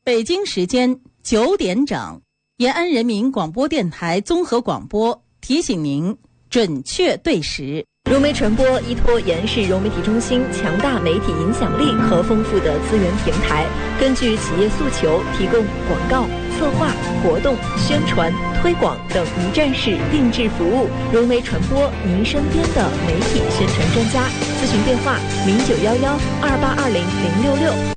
北京时间9点整，延安人民广播电台综合广播提醒您准确对时。 融媒传播依托延安市融媒体中心强大媒体影响力和丰富的资源平台，根据企业诉求提供广告、策划、活动、宣传、推广等一站式定制服务。融媒传播，您身边的媒体宣传专家。咨询电话091128200666。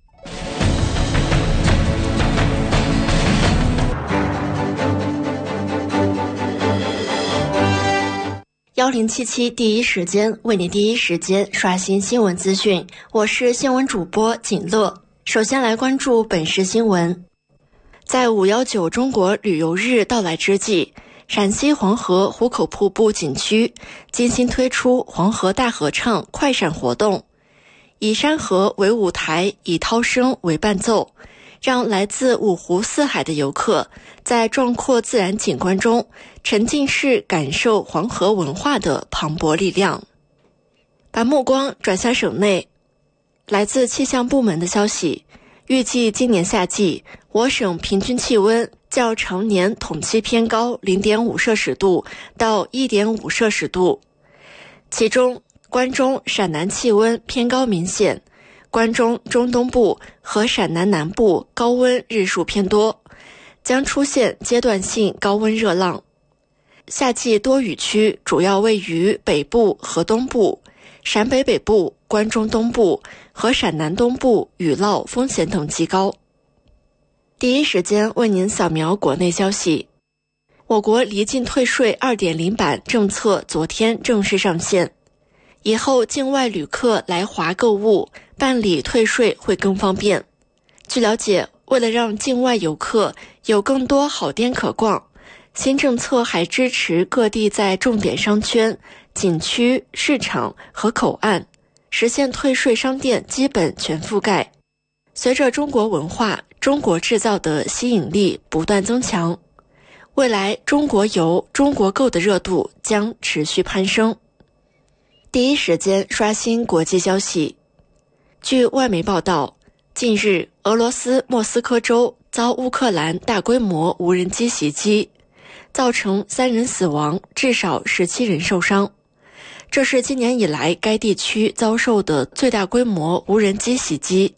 1077第一时间为你第一时间刷新新闻资讯，我是新闻主播锦乐。首先来关注本时新闻。在519中国旅游日到来之际，陕西黄河壶口瀑布景区精心推出黄河大合唱快闪活动，以山河为舞台，以涛声为伴奏，让来自五湖四海的游客在壮阔自然景观中沉浸式感受黄河文化的磅礴力量。把目光转向省内，来自气象部门的消息，预计今年夏季我省平均气温较常年统计偏高 0.5 摄氏度到 1.5 摄氏度，其中关中、陕南气温偏高明显，关中中东部和陕南南部高温日数偏多，将出现阶段性高温热浪。夏季多雨区主要位于北部和东部，陕北北部、关中东部和陕南东部雨涝风险等极高。第一时间为您扫描国内消息。我国离境退税 2.0 版政策昨天正式上线，以后境外旅客来华购物办理退税会更方便。据了解，为了让境外游客有更多好店可逛，新政策还支持各地在重点商圈、景区、市场和口岸实现退税商店基本全覆盖。随着中国文化、中国制造的吸引力不断增强，未来中国游、中国购的热度将持续攀升。第一时间刷新国际消息。据外媒报道，近日俄罗斯莫斯科州遭乌克兰大规模无人机袭击，造成3人死亡，至少17人受伤。这是今年以来该地区遭受的最大规模无人机袭击。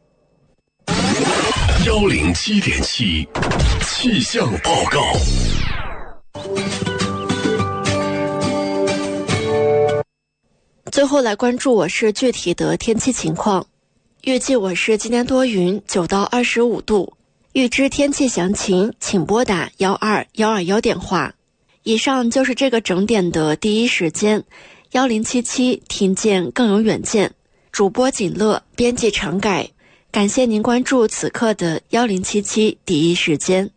107.7气象报告。 最后来关注我市具体的天气情况。预计我市今天多云，9到25度。预知天气详情，请拨打12121电话。以上就是这个整点的第一时间。1077听见更有远见。主播锦乐，编辑常改。感谢您关注此刻的1077第一时间。